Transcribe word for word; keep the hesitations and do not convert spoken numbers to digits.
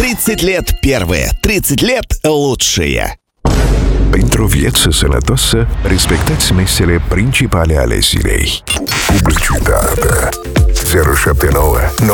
тридцать лет первые, trидцать lет lучшие. Pentru viață sănătoasă, respectați mesele principale ale zilei. Publicitate. zero șapte nouă